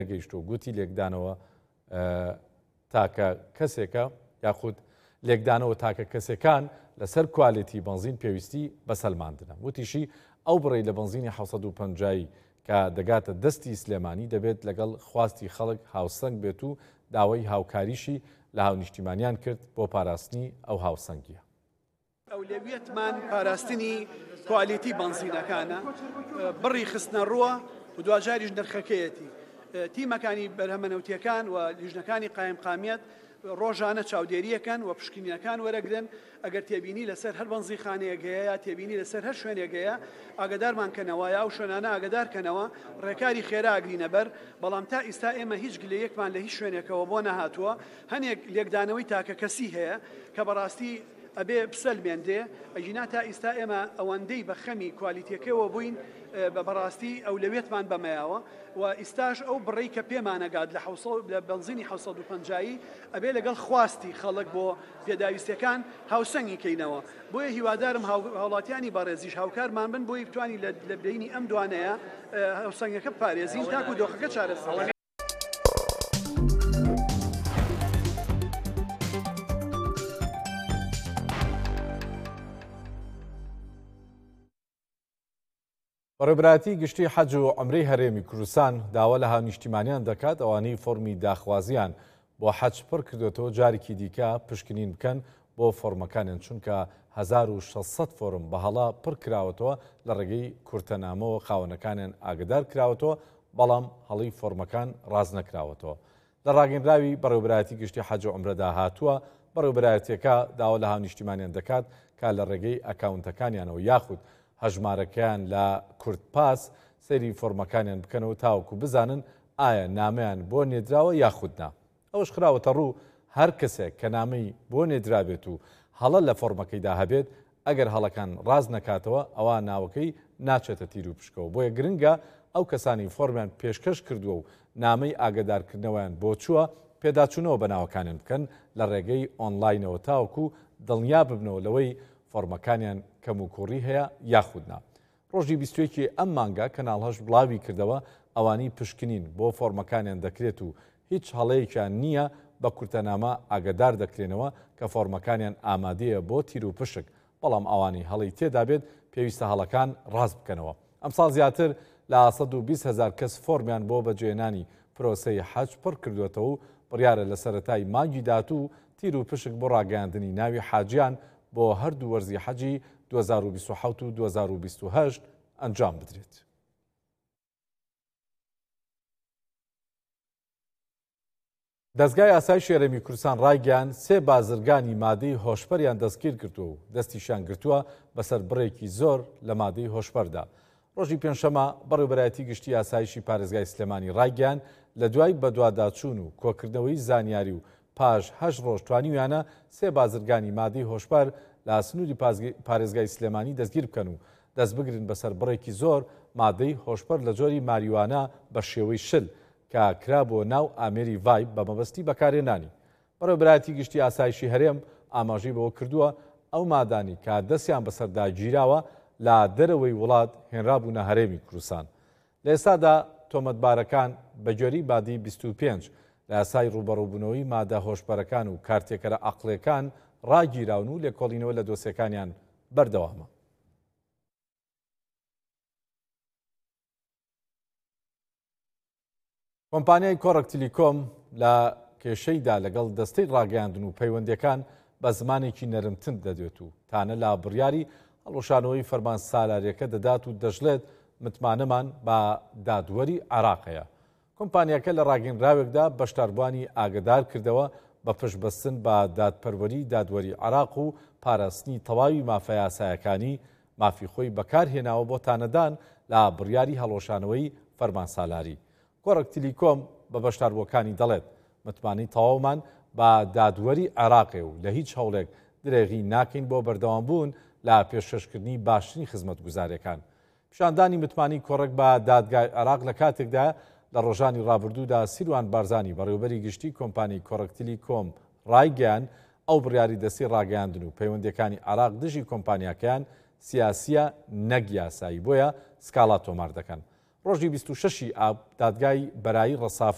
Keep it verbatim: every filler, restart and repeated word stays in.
گەیشت و گوتی لێکدانەوە تاکە کەسێکە یاخود لێکدانەوە تاکە کەسێکان لەسەر کوالیتی بنزین پێویستی بە سەلماندنە. وتیشی ئەو بڕێ لە بنزینی حەوسەد و پەنجایی کە دەگاتە دەستی سلێمانی دەبێت لەگەڵ خواستی خەڵک هاوسەنگ بێت و داوای هاوکاریشی لە هاونیشتیمانیان کرد بۆ پاراستنی ئەو هاوسەنگیە. ئەولێویەتمان پاراستنی کوالیتی بنزینەکانە، بڕی خستنە ڕووە و دوجاریش نرخەکەیەتی. تیمەکانی بەرهەمەنەوتیەکان و لیژنەکانی قایم قامیەت ڕۆژانە چاودێریەکەن و پشکنینەکان وەرەگرن. ئەگەر تێبینی لەسەر هەر بنزیخانەیەگەیە تێبینی لەسەر هەر شوێنێگەیە ئاگدارمان کەنەوەیە و شوێنانە ئاگدارکەنەوە ڕێکاری خێرا ئەگرینە بەر. بەڵام تا ئیستا ئێمە هیچ گلەیەکمان لە هیچ شوێنێکەوە بۆ نەهاتووە. هەنێک لێکدانەوەی تاکە کەسی هەیە کە بەڕاستی ئەبێ بسەلمێندێ. ئەژینا تا ئیستا ئێمە ئەوەندەی بە خەمی کوالیتیەکەوە بووین بە بەڕاستی ئەو لەوێتمان بەمایەوە و ئیستاش ئەو بڕێی کە پێمانەگات لە بنزینی حەوسەد و پەنجایی ئەبێ لەگەڵ خواستی خەڵک بۆ پێداویستەکان هاوسەنگی کەینەوە. بۆیە هیوادارم هاوڵاتیانی بەڕێزیش هاوکارمان بن بۆی بتوانی لە بینی ئەم دوانەیە هاوسەنگەکە پارێزین تاکو دۆخەکە چارەسەر. بەڕێبەتی گشتی حەج و عومرەی هەرێمی کوردستان داوا لە هاونیشتیمانیان دەکات ئەوانەی فۆرمی داخوازیان بۆ حەج پڕ کردوێتەوە جارێکی دیکە پشکنین بکەن بۆ فۆرمەکانیان، چونکە هەزار و شەشسەد فۆرم بە هەڵا پڕ کراوەتەوە لە ڕێگەی کورتەنامەوە خاوەنەکانیان ئاگدار کراوەتەوە، بەڵام هەڵی فۆرمەکان ڕاز نەکراوەتەوە. لە ڕاگەیەنراوی بەڕێوەبەتی گشتی حەج و عومرەدا هاتووە. بەڕێوەبەتیەکە داوا لە هاونیشتیمانیان دەکات کە لە ڕێگەی ئەکاونتەکانیانەوە یاخود هەژمارەکەیان لە کورت پاس سەیری فۆرمەکانیان بکەنەوە تاوەکو بزانن ئایا نامەیان بۆ نێدراوە یاخودنا. ئەوش خراوەتە ڕوو هەر کەسێک کە نامەی بۆ نێدرابێت و هەڵە لە فۆرمەکەیدا هەبێت ئەگەر هەڵەکان ڕاز نەکاتەوە ئەوە ناوەکەی ناچێتە تیر و پشکەوە. بۆیە گرنگە ئەو کەسانی فۆرمیان پێشکەش کردووە و نامەی ئاگدارکردنەوەیان بۆ چووە پێداچوونەوە بە ناوەکانیان بکەن لە ڕێگەی ئۆنلاینەوە تاوەکو دڵنیا ببنەوە لەوەی فۆرمەکانیان کەم و کوڕی هەیە یاخودنا. ڕۆژی بیستوەیەکی ئەم مانگە کەناڵ هەش بڵاوی کردەوە ئەوانی پشکنین بۆ فۆرمەکانیان دەکرێت و هیچ هەڵەیەکیان نییە بە کورتەنامە ئاگدار دەکرێنەوە کە فۆرمەکانیان ئامادەیە بۆ تیر و پشک، بەڵام ئەوانی هەڵی تێدا بێت پێویستە هەڵەکان ڕاست بکەنەوە. ئەمساڵ زیاتر لە سەد و بیست هەزار کەس فۆرمیان بۆ بەجێهێنانی پرۆسەی حەج پڕ کردوێتەوە و بڕیارە لە سەرەتای مانگی داهاتوو تیر و پشک بۆ ڕاگەیاندنی ناوی حاجیان بۆ هەردوو وەرزی حەجی دوو هەزار و بیست و حەوت و دوو هەزار و بیست و هەشت ئەنجام بدرێت. دەستگای ئاسایی شێرەمی کوردستان ڕایگەیان سێ بازرگانی مادەی هۆشبەریان دەستگیر کردووە و دەستیشان گرتووە بەسەر بڕێکی زۆر لە مادەی هۆشبەردا. ڕۆژی پێنجشەمە بەڕێوەبەرایەتی گشتی ئاسایشی پارێزگای سلێمانی ڕایگەیان لە دوای بەدواداچوون و کۆکردنەوەی زانیاری و پاش هەشت ڕۆژ توانیویانە سێ بازرگانی مادەی هۆشبەر لە سنووری پارێزگای سلێمانی دەستگیر بکەن و دەست بگرن بەسەر بڕێکی زۆر مادەی هۆشبەر لە جۆری ماریوانە بە شێوەی شل کە کرا بۆ ناو ئامێری ڤایب بە مەبەستی بەکارهێنانی. بەڕێوەبەرایەتی گشتی ئاسایشی هەرێم ئاماژەی بەوە کردووە ئەو مادانی کە دەستیان بەسەردا گیراوە لە دەرەوەی وڵات هێنرابوونە هەرێمی کوردستان. لە ئێستادا تۆمەتبارەکان بە گوێرەی مادەی بیست و پێنج لە یاسای ڕوبەڕووبوونەوەی مادە هۆشبەرەکان و کارتێکەرە عەقڵیەکان ڕاگیراون و لێکۆڵینەوە لە دۆسیەکانیان بەردەوامە. کۆمپانیای کۆڕک تیلیکۆم لە کێشەیدا لەگەڵ دەستەی ڕاگەیاندن و پەیوەندیەکان بە زمانێکی نەرمتر دەدوێت و تانە لە بڕیاری هەڵوەشانەوەی فەرمان سالارەکە دەدات و دەژڵێت متمانەمان بە دادوەری عێراقەیە. کۆمپانیاکە لە ڕاگەیەنراوێکدا بەشداربوانی ئاگدار کردەوە بە پشتبەستن بە دادپەروەری دادوەری عێراق و پاراستنی تەواوی مافە یاسایەکانی مافی خۆی بەکارهێناوە بۆ تانەدان لە بڕیاری هەڵوەشانەوەی فەرمان سالاری. کۆڕک تیلیکۆم بە بەشداربووەکانی دەڵێت متمانی تەواومان بە دادوەری عێراقێ و لە هیچ هەوڵێک درێغی ناکەین بۆ بەردەوامبوون لە پێشکەشکردنی باشترین خزمەتگوزاریەکان. پیشاندانی متمانی کۆڕک بە دادگای عێراق لە کاتێکدا لە ڕۆژانی ڕابردوودا سیروان بارزانی بەڕێوەبەری گشتی کۆمپانی کۆڕک تیلیکۆم ڕایگەیان ئەو بڕیاری دەستی ڕاگەیاندن و پەیوەندیەکانی عێراق دژی کۆمپانیاکەیان سیاسیە نەک یاسایی، بۆیە سکاڵا تۆمار دەکەن. ڕۆژی بیست و شەشی ئاب دادگای بەرایی ڕەساف